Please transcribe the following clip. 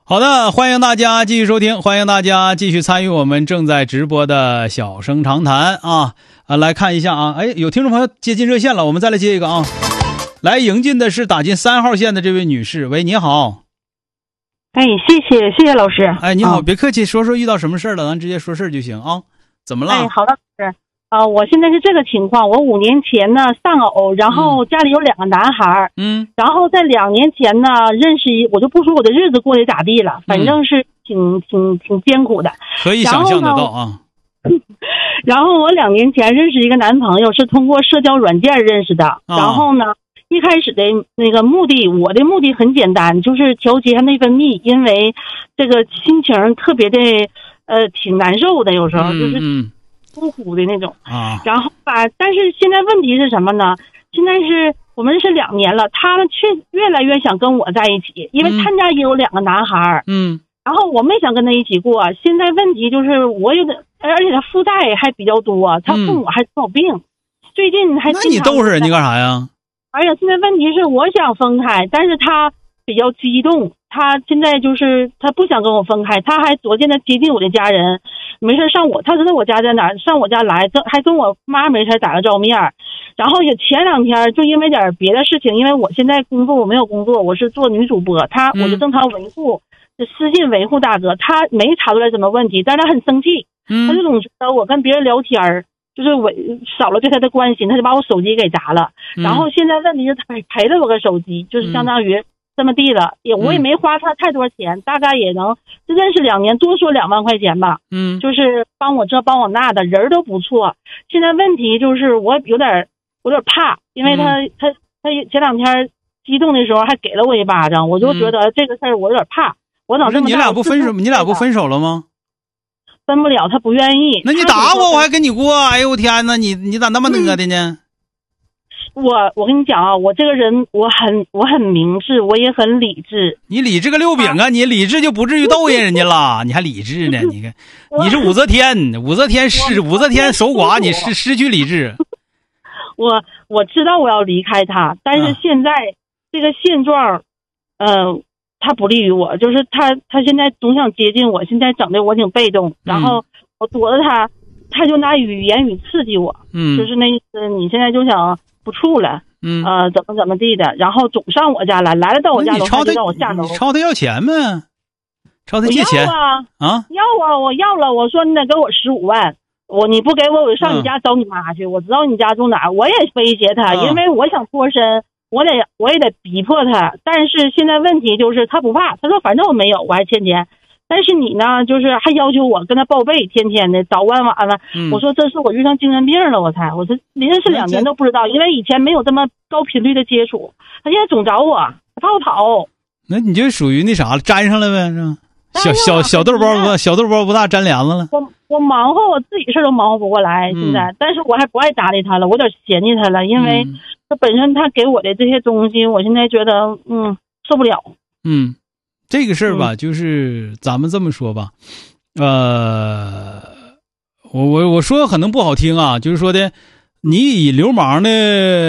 好的，欢迎大家继续收听，欢迎大家继续参与我们正在直播的小声长谈啊！来看一下啊，有听众朋友接进热线了，我们再来接一个啊。来迎进的是打进3号线的这位女士，喂，你好。 谢谢老师。 你好，别客气，说遇到什么事了，咱直接说事就行啊。怎么了？ 好的，老师。我现在是这个情况，我5年前呢丧偶，然后家里有2个男孩，然后在2年前呢认识我就不说我的日子过得咋地了，反正是挺艰苦的， 可以想象得到啊。 然后我2年前认识一个男朋友，是通过社交软件认识的，然后呢一开始的那个目的，我的目的很简单，就是调节内分泌，因为这个心情特别的挺难受的，有时候就是呼呼的那种啊。然后吧，但是现在问题是什么呢？现在是我们认识2年了，他们却越来越想跟我在一起，因为他家也有2个男孩，然后我没想跟他一起过。现在问题就是我有点，而且他负债还比较多，他父母还生有病，最近还经常。 那你逗着人家干啥呀？ 而且现在问题是我想分开，但是他比较激动，他现在就是他不想跟我分开，他还逐渐的接近我的家人，没事他知道我家在哪儿，上我家来，还跟我妈没事打个照面。然后也前2天就因为点别的事情，因为我现在工作我没有工作，我是做女主播，我就正常维护私信维护大哥，他没查出来什么问题，但是他很生气，他就总觉得我跟别人聊天就是少了对他的关心，他就把我手机给砸了。然后现在问题是他赔了我个手机，就是相当于这么地了，我也没花他太多钱，大概也能认识2年，多说2万块钱吧。就是帮我这帮我那的，人都不错。现在问题就是我有点怕，因为他前2天激动的时候还给了我一巴掌，我就觉得这个事儿我有点怕。我长这么大， 你俩不分手了吗？ 分不了，他不愿意。 那你打我还跟你过？哎呦我天哪，你咋那么的呢？ 我跟你讲啊，我这个人我很明智，我也很理智。 你理智个六饼啊！你理智就不至于逗人家了，你还理智呢？你看，你是武则天守寡，你是失去理智。 我知道我要离开他，但是现在这个现状，他不利于我，就是他现在总想接近我，现在整的我挺被动，然后我躲着他就拿言语刺激我，就是那意思，你现在就想不处了，怎么地的，然后总上我家来了到我家楼下就让我下楼。 你朝他要钱吗？朝他借钱要啊，我要了，我说你得给我15万，你不给我就上你家找你妈去，我知道你家住哪儿，我也威胁他，因为我想脱身。我也得逼迫他，但是现在问题就是他不怕，他说反正我没有，我还欠钱，但是你呢，就是还要求我跟他报备，天天的早晚晚了。我说这是我遇上精神病了，我说认识2年都不知道，因为以前没有这么高频率的接触，他现在总找我，他怕我跑。 那你就属于那啥了，粘上了呗，是吧？小豆包不大，粘帘子了。 我忙活我自己事都忙活不过来，现在，但是我还不爱搭理他了，我有点嫌弃他了，因为他本身他给我的这些东西，我现在觉得受不了。 这个事儿吧，就是咱们这么说吧，我说可能不好听啊，就是说的，你以流氓的